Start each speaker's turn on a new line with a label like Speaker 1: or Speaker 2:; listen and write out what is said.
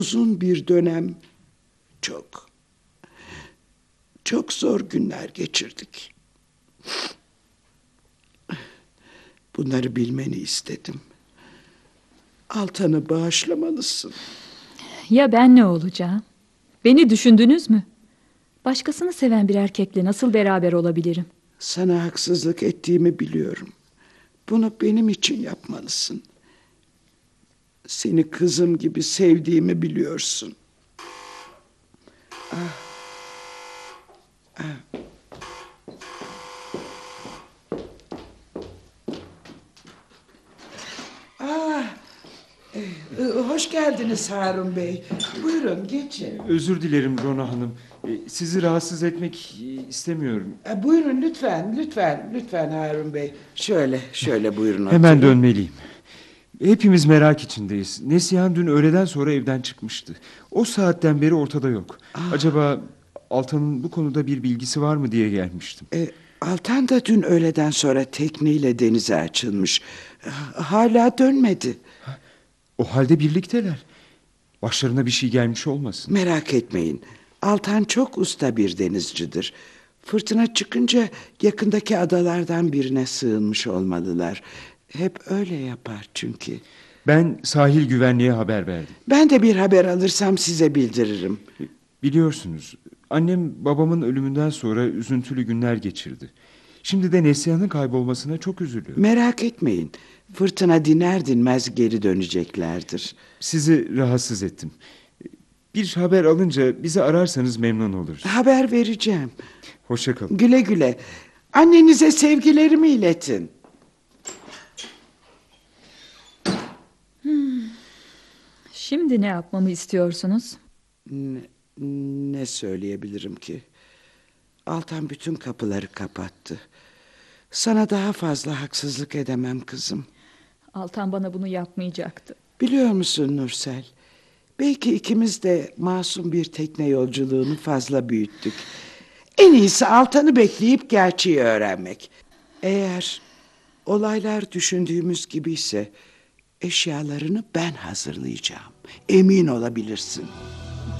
Speaker 1: Uzun bir dönem çok, çok zor günler geçirdik. Bunları bilmeni istedim. Altan'ı bağışlamalısın.
Speaker 2: Ya ben ne olacağım? Beni düşündünüz mü? Başkasını seven bir erkekle nasıl beraber olabilirim?
Speaker 1: Sana haksızlık ettiğimi biliyorum. Bunu benim için yapmalısın. Seni kızım gibi sevdiğimi biliyorsun. Hoş geldiniz Harun Bey. Buyurun geçin.
Speaker 3: Özür dilerim Rona Hanım. Sizi rahatsız etmek istemiyorum.
Speaker 1: Buyurun lütfen Harun Bey. Şöyle buyurun oturun.
Speaker 3: Hemen dönmeliyim. Hepimiz merak içindeyiz. Neslihan dün öğleden sonra evden çıkmıştı. O saatten beri ortada yok. Acaba Altan'ın bu konuda bir bilgisi var mı diye gelmiştim.
Speaker 1: Altan da dün öğleden sonra tekneyle denize açılmış. Hala dönmedi.
Speaker 3: O halde birlikteler. Başlarına bir şey gelmiş olmasın.
Speaker 1: Merak etmeyin. Altan çok usta bir denizcidir. Fırtına çıkınca yakındaki adalardan birine sığınmış olmalılar. Hep öyle yapar çünkü.
Speaker 3: Ben sahil güvenliğe haber verdim.
Speaker 1: Ben de bir haber alırsam size bildiririm.
Speaker 3: Biliyorsunuz, annem babamın ölümünden sonra üzüntülü günler geçirdi. Şimdi de Neslihan'ın kaybolmasına çok üzülüyor.
Speaker 1: Merak etmeyin. Fırtına diner dinmez geri döneceklerdir.
Speaker 3: Sizi rahatsız ettim. Bir haber alınca bizi ararsanız memnun oluruz.
Speaker 1: Haber vereceğim.
Speaker 3: Hoşça kalın.
Speaker 1: Güle güle. Annenize sevgilerimi iletin.
Speaker 2: Şimdi ne yapmamı istiyorsunuz?
Speaker 1: Ne söyleyebilirim ki? Altan bütün kapıları kapattı. Sana daha fazla haksızlık edemem kızım.
Speaker 2: Altan bana bunu yapmayacaktı.
Speaker 1: Biliyor musun Nursel? Belki ikimiz de masum bir tekne yolculuğunu fazla büyüttük. En iyisi Altan'ı bekleyip gerçeği öğrenmek. Eğer olaylar düşündüğümüz gibiyse eşyalarını ben hazırlayacağım. Emin olabilirsin.